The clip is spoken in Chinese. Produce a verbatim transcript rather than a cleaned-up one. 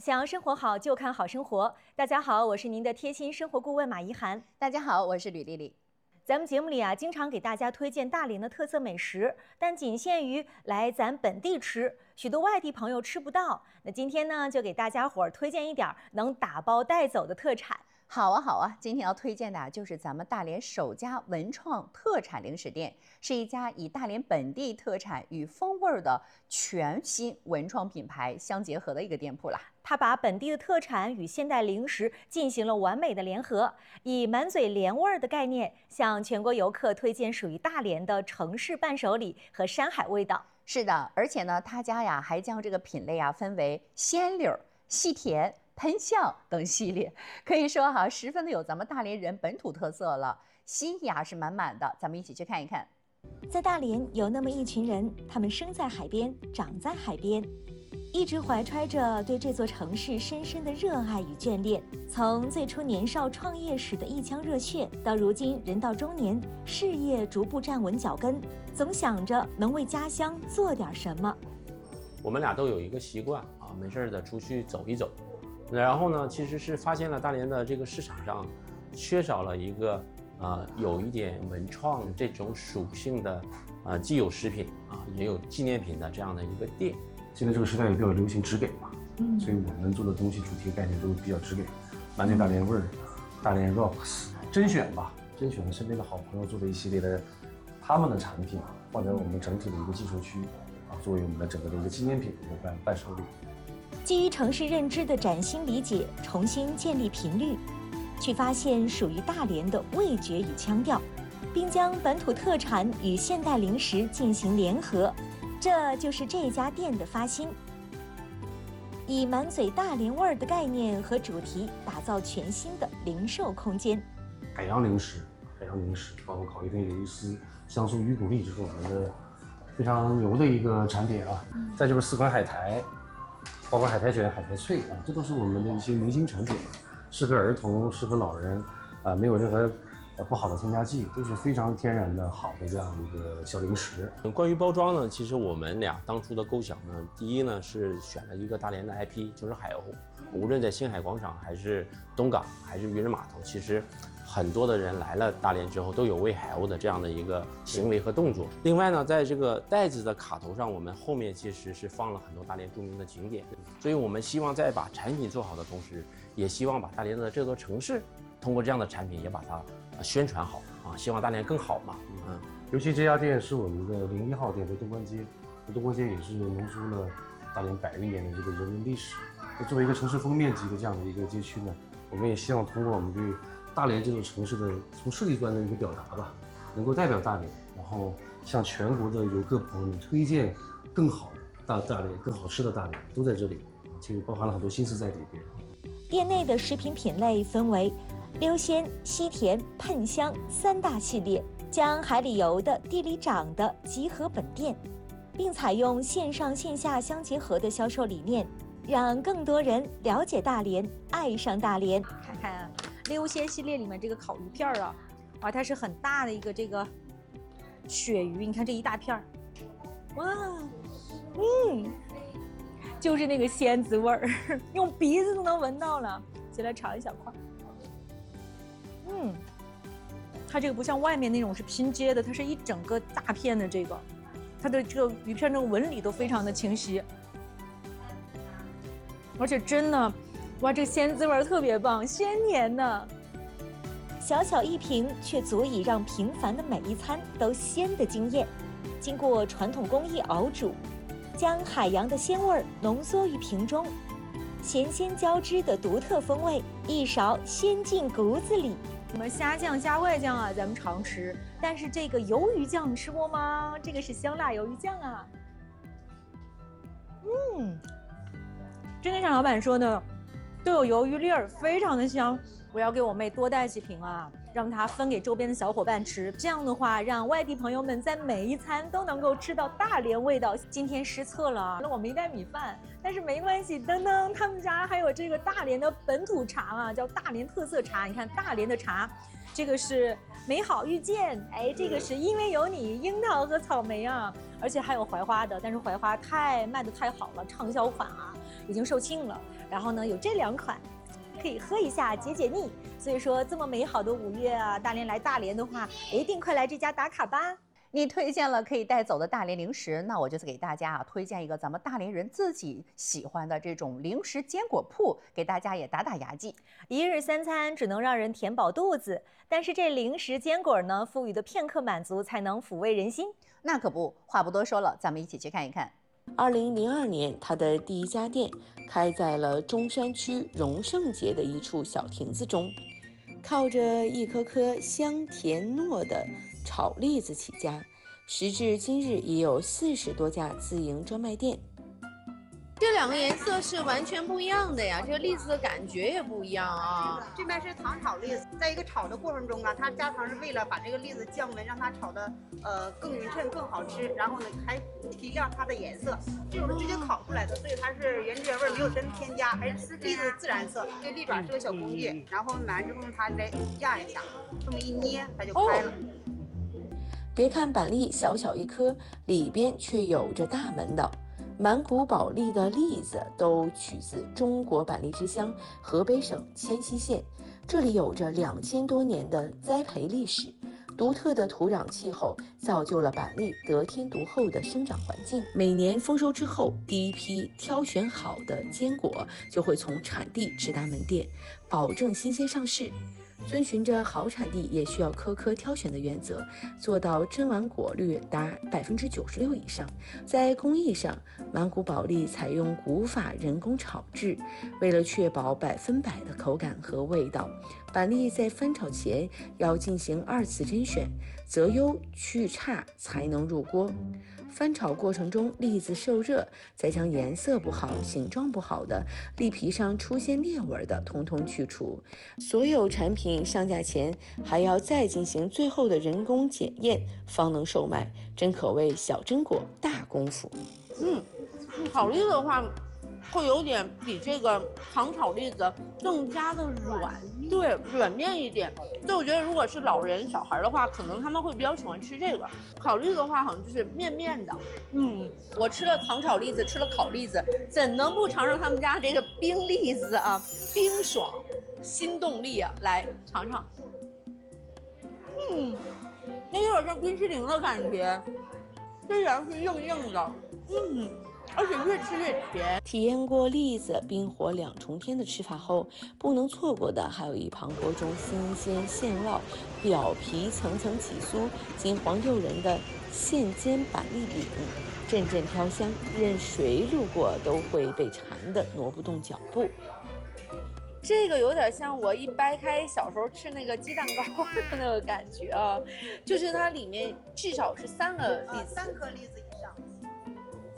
想生活好就看好生活。大家好，我是您的贴心生活顾问马怡涵。 大家好，我是吕丽丽。 咱们节目里啊，经常给大家推荐大连的特色美食，但仅限于来咱本地吃，许多外地朋友吃不到。那今天呢，就给大家伙儿推荐一点能打包带走的特产。 好啊，好啊，今天要推荐的就是咱们大连首家文创特产零食店，是一家以大连本地特产与风味的全新文创品牌相结合的一个店铺啦。 它把本地的特产与现代零食进行了完美的联合，以满嘴连味儿的概念，向全国游客推荐属于大连的城市伴手礼和山海味道。 是的，而且呢，他家呀还将这个品类啊分为鲜柳、细甜、喷香等系列，可以说哈，十分的有咱们大连人本土特色了，心意啊是满满的。咱们一起去看一看。 在大连有那么一群人，他们生在海边，长在海边，一直怀揣着对这座城市深深的热爱与眷恋。从最初年少创业时的一腔热血，到如今人到中年，事业逐步站稳脚跟，总想着能为家乡做点什么。 我们俩都有一个习惯啊，没事的出去走一走。然后呢，其实是发现了大连的这个市场上缺少了一个呃有一点文创这种属性的呃既有食品啊也有纪念品的这样的一个店。 现在这个时代也比较流行直给嘛，嗯，所以我们做的东西主题概念都比较直给，满嘴大连味儿，大连 rocks， 甄选吧，甄选了身边的好朋友做的一系列的他们的产品，放在我们整体的一个技术区啊，作为我们的整个的一个纪念品的一个伴伴手礼。 基于城市认知的崭新理解，重新建立频率，去发现属于大连的味觉与腔调，并将本土特产与现代零食进行联合，这就是这家店的发心。以满嘴大连味儿的概念和主题，打造全新的零售空间。 海洋零食，海洋零食，包括烤鱼丁、鱿鱼丝、香酥鱼骨粒，这是我们的非常牛的一个产品啊。嗯、再就是四款海苔。包括海苔卷、海苔脆啊，这都是我们的一些明星产品，适合儿童，适合老人，啊，没有任何呃不好的添加剂，都是非常天然的好的这样一个小零食。 关于包装呢，其实我们俩当初的构想呢，第一呢是选了一个大连的 I P， 就是海鸥，无论在星海广场还是东港还是渔人码头，其实很多的人来了大连之后都有喂海鸥的这样的一个行为和动作。另外呢，在这个袋子的卡头上，我们后面其实是放了很多大连著名的景点，所以我们希望在把产品做好的同时，也希望把大连的这座城市通过这样的产品也把它宣传好啊，希望大连更好嘛。嗯， 尤其这家店是我们的零一号店，在东关街，东关街也是浓缩了大连百余年的这个人文历史。作为一个城市封面级的这样的一个街区呢，我们也希望通过我们对大连这座城市的从设计端的一个表达吧，能够代表大连，然后向全国的游客朋友们推荐更好大大连、更好吃的大连都在这里，其实包含了很多心思在里边。 店内的食品品类分为溜鲜、西甜、喷香三大系列，将海里游的、地里长的集合本店，并采用线上线下相结合的销售理念，让更多人了解大连，爱上大连。看看啊，溜鲜系列里面这个烤鱼片啊，哇，它是很大的一个这个鳕鱼，你看这一大片儿，哇，嗯，就是那个鲜滋味儿，用鼻子都能闻到了。先来尝一小块，嗯，它这个不像外面那种是拼接的，它是一整个大片的这个，它的这个鱼片这个纹理都非常的清晰，而且真的，哇，这个鲜滋味特别棒，鲜甜的。小小一瓶，却足以让平凡的每一餐都鲜得惊艳。经过传统工艺熬煮，将海洋的鲜味浓缩于瓶中，咸鲜交织的独特风味，一勺鲜进骨子里。我们虾酱加外酱啊，咱们常吃，但是这个鱿鱼酱你吃过吗？这个是香辣鱿鱼酱啊。嗯，真的像老板说的，都有鱿鱼粒儿，非常的香。我要给我妹多带几瓶啊， 让它分给周边的小伙伴吃。这样的话，让外地朋友们在每一餐都能够吃到大连味道。今天失策了，那我没带米饭，但是没关系，噔噔，他们家还有这个大连的本土茶啊，叫大连特色茶。你看大连的茶，这个是美好遇见，哎，这个是因为有你，樱桃和草莓啊，而且还有槐花的，但是槐花太卖得太好了，畅销款啊，已经售罄了。然后呢，有这两款。可以喝一下解解腻，所以说这么美好的五月啊，大连来大连的话，一定快来这家打卡吧。 你推荐了可以带走的大连零食，那我就给大家啊推荐一个咱们大连人自己喜欢的这种零食坚果铺，给大家也打打牙祭。 一日三餐只能让人填饱肚子，但是这零食坚果呢，赋予的片刻满足才能抚慰人心。 那可不，话不多说了，咱们一起去看一看。 二零零二年，他的第一家店开在了中山区荣盛街的一处小亭子中，靠着一颗颗香甜糯的炒栗子起家，时至今日已有四十多家自营专卖店。 这两个颜色是完全不一样的呀，这个栗子的感觉也不一样啊。 这边是糖炒栗子，在一个炒的过程中啊，它加糖是为了把这个栗子降温，让它炒的呃更匀称、更好吃。然后呢，还提亮它的颜色。这种是直接烤出来的，所以它是原汁原味，没有什么添加，还是栗子自然色。这栗爪是个小工具，然后买完之后它再压一下，这么一捏它就开了。 哦、别看板栗小小一颗，里边却有着大门道。满谷保利的栗子都取自中国板栗之乡河北省迁西县，这里有着两千多年的栽培历史，独特的土壤气候造就了板栗得天独厚的生长环境。每年丰收之后，第一批挑选好的坚果就会从产地直达门店，保证新鲜上市。遵循着好产地也需要颗颗挑选的原则，做到真完果率达百分之九十六以上。在工艺上，满谷保利采用古法人工炒制，为了确保百分百的口感和味道，板栗在翻炒前要进行二次甄选，择优去差才能入锅。翻炒过程中，栗子受热，再将颜色不好、形状不好的、栗皮上出现裂纹的，统统去除。所有产品上架前还要再进行最后的人工检验，方能售卖，真可谓小榛果大功夫。 嗯，炒栗子的话，会有点比这个糖炒栗子更加的软，对，软绵一点。所以我觉得，如果是老人、小孩的话，可能他们会比较喜欢吃这个。烤栗子的话，好像就是面面的。嗯，我吃了糖炒栗子，吃了烤栗子，怎能不尝尝他们家这个冰栗子啊？冰爽，新动力啊！来尝尝。嗯，那有点像冰淇淋的感觉，虽然是硬硬的，嗯。而且越吃越甜。 体验过栗子冰火两重天的吃法后，不能错过的还有一旁锅中新鲜现烙、表皮层层起酥、金黄诱人的现煎板栗饼，阵阵飘香，任谁路过都会被馋得挪不动脚步。 这个有点像我一掰开小时候吃那个鸡蛋糕的那个感觉啊，就是它里面至少是三个栗子， 三颗栗子以上。